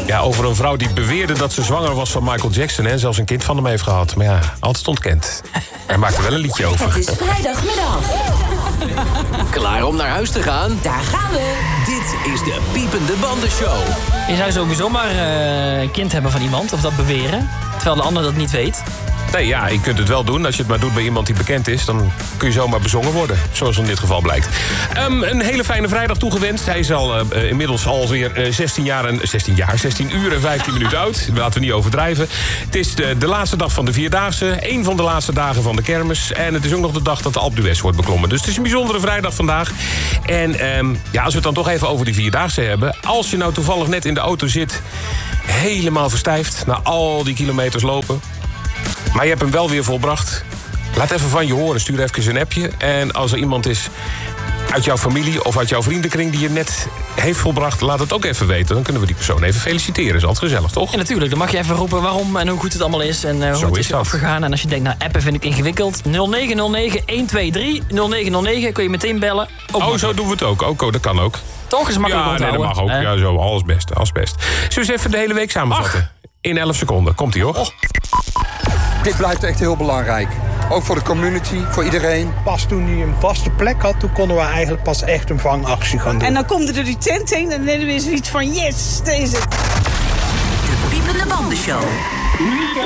Ja, over een vrouw die beweerde dat ze zwanger was van Michael Jackson... en zelfs een kind van hem heeft gehad. Maar ja, altijd ontkend. Hij maakt er wel een liedje over. Het is vrijdagmiddag. Klaar om naar huis te gaan? Daar gaan we. Dit is de Piepende Bandenshow. Je zou sowieso maar een kind hebben van iemand, of dat beweren. Terwijl de ander dat niet weet. Nee, ja, je kunt het wel doen. Als je het maar doet bij iemand die bekend is... dan kun je zomaar bezongen worden. Zoals in dit geval blijkt. Een hele fijne vrijdag toegewenst. Hij is al inmiddels alweer 16 uur en 15 minuten oud. Laten we niet overdrijven. Het is de laatste dag van de Vierdaagse. Een van de laatste dagen van de kermis. En het is ook nog de dag dat de Alpe d'Huez wordt beklommen. Dus het is een bijzondere vrijdag vandaag. En ja, als we het dan toch even over die Vierdaagse hebben... als je nou toevallig net in de auto zit... helemaal verstijfd na al die kilometers lopen... maar je hebt hem wel weer volbracht. Laat even van je horen, stuur even een appje. En als er iemand is uit jouw familie of uit jouw vriendenkring... die je net heeft volbracht, laat het ook even weten. Dan kunnen we die persoon even feliciteren. Is altijd gezellig, toch? Ja, natuurlijk. Dan mag je even roepen waarom en hoe goed het allemaal is. En hoe het is afgegaan. En als je denkt, nou, appen vind ik ingewikkeld. 0909-123. 0909 kun je meteen bellen. Zo doen we het ook. Dat kan ook. Toch is makkelijk onthouden. Ja, dat mag ook. Ja, zo, alles best. Zullen we eens even de hele week samenvatten? In 11 seconden. Komt-ie, hoor. Dit blijft echt heel belangrijk. Ook voor de community, voor iedereen. Pas toen hij een vaste plek had, toen konden we eigenlijk pas echt een vangactie gaan doen. En dan komt er door die tent heen en dan hebben we zoiets van, yes, deze. De Piepende Bandenshow.